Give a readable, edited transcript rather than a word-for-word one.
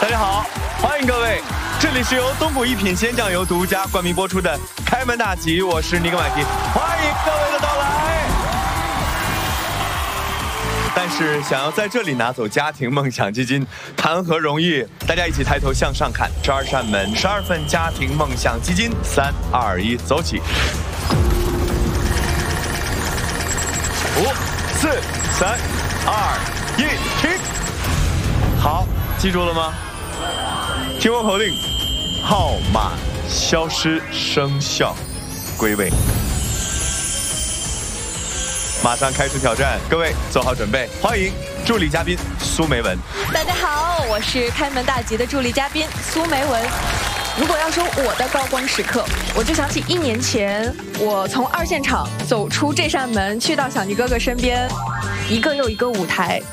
大家好，欢迎各位，这里是由东谷一品鲜酱油独家冠名播出的开门大吉，我是尼格买提，欢迎各位的到来。但是想要在这里拿走家庭梦想基金，谈何容易？大家一起抬头向上看，12扇门，12份家庭梦想基金，3、2、1，走起！5、4、3、2、1，停！好，记住了吗？听我口令，号码消失，生效，归位。马上开始挑战，各位做好准备，欢迎助理嘉宾苏梅文。 大家好，我是开门大吉的助理嘉宾苏梅文。如果要说我的高光时刻，我就想起1年前，我从2线场走出这扇门，去到小尼哥哥身边，一个又一个舞台